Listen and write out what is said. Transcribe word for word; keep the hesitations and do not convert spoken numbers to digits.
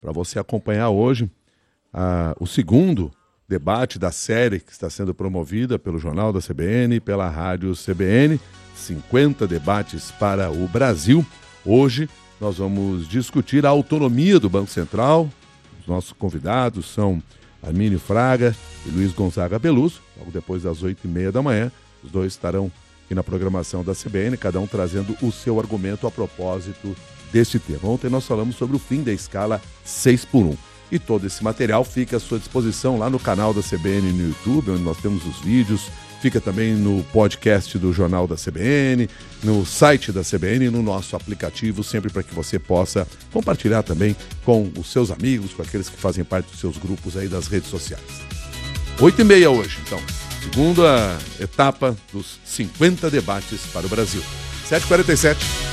para você acompanhar hoje a, o segundo debate da série que está sendo promovida pelo Jornal da C B N e pela Rádio C B N, cinquenta debates para o Brasil. Hoje nós vamos discutir a autonomia do Banco Central. Os nossos convidados são Armínio Fraga e Luiz Gonzaga Beluso. Logo depois das oito e meia da manhã, os dois estarão aqui na programação da C B N, cada um trazendo o seu argumento a propósito deste tema. Ontem nós falamos sobre o fim da escala seis por um. E todo esse material fica à sua disposição lá no canal da C B N no YouTube, onde nós temos os vídeos. Fica também no podcast do Jornal da C B N, no site da C B N e no nosso aplicativo, sempre para que você possa compartilhar também com os seus amigos, com aqueles que fazem parte dos seus grupos aí das redes sociais. Oito e meia hoje, então. Segunda etapa dos cinquenta debates para o Brasil. sete e quarenta e sete.